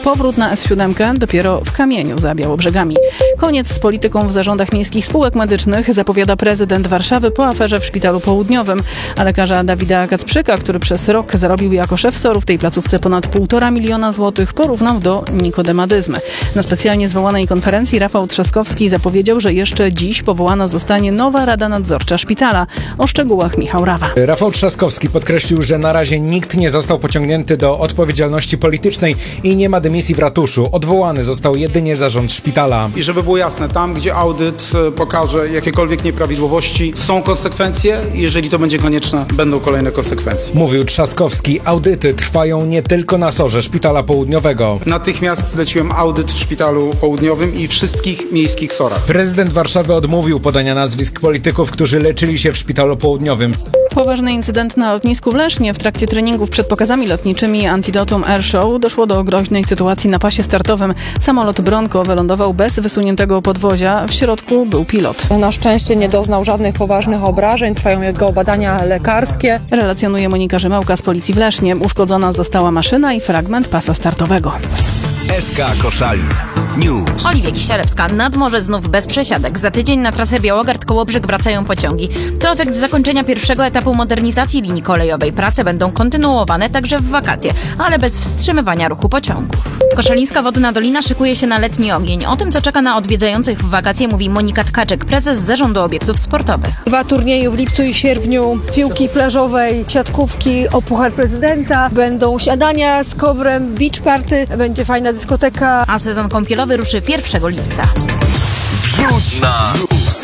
Powrót na S7 dopiero w Kamieniu za Białobrzegami. Koniec z polityką w zarządach miejskich spółek medycznych zapowiada prezydent Warszawy po aferze w Szpitalu Południowym. A lekarza Dawida Kacprzyka, który przez rok zarobił jako szef SOR-u w tej placówce ponad 1,5 miliona złotych, porównał do nikodemadyzmy. Na specjalnie zwołanej konferencji Rafał Trzaskowski zapowiedział, że jeszcze dziś powołana zostanie nowa Rada Nadzorcza szpitala. O szczegółach Michał Rawa. Rafał Trzaskowski podkreślił, że na razie nikt nie został pociągnięty do odpowiedzialności politycznej i nie ma dymisji w ratuszu. Odwołany został jedynie zarząd szpitala. I żeby było jasne, tam gdzie audyt pokaże jakiekolwiek nieprawidłowości, są konsekwencje. Jeżeli to będzie konieczne, będą kolejne konsekwencje. Mówił Trzaskowski. Audyty trwają nie tylko na SOR-ze Szpitala Południowego. Natychmiast zleciłem audyt w Szpitalu Południowym i wszystkich miejskich SOR-ach. Prezydent Warszawy odmówił podania nazwisk polityków, którzy leczyli się w Szpitalu Południowym. Poważny incydent na lotnisku w Lesznie. W trakcie treningów przed pokazami lotniczymi Antidotum Air Show doszło do groźnej sytuacji na pasie startowym. Samolot Bronco wylądował bez wysuniętego podwozia. W środku był pilot. Na szczęście nie doznał żadnych poważnych obrażeń. Trwają jego badania lekarskie. Relacjonuje Monika Rzymałka z Policji w Lesznie. Uszkodzona została maszyna i fragment pasa startowego. SK Koszalin News. Oliwia Kisielewska. Nad morze znów bez przesiadek. Za tydzień na trasę Białogard-Kołobrzeg wracają pociągi. To efekt zakończenia pierwszego etapu modernizacji linii kolejowej. Prace będą kontynuowane także w wakacje, ale bez wstrzymywania ruchu pociągów. Koszalińska Wodna Dolina szykuje się na letni ogień. O tym, co czeka na odwiedzających w wakacje, mówi Monika Tkaczek, prezes Zarządu Obiektów Sportowych. 2 turnieje w lipcu i sierpniu, piłki plażowej, siatkówki o Puchar Prezydenta. Będą śniadania z kowrem, beach party, będzie fajna dyskoteka. A sezon kąpielowy ruszy 1 lipca. Wrzuć na luz.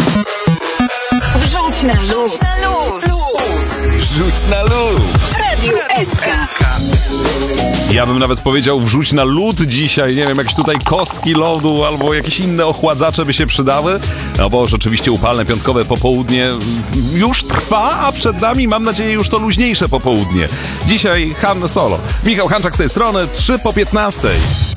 Wrzuć na luz. Wrzuć na luz. Radio SK. Ja bym nawet powiedział wrzuć na lód dzisiaj, nie wiem, jakieś tutaj kostki lodu albo jakieś inne ochładzacze by się przydały, no bo rzeczywiście upalne piątkowe popołudnie już trwa, a przed nami, mam nadzieję, już to luźniejsze popołudnie. Dzisiaj Han Solo. Michał Hanczak z tej strony, 3 po 15.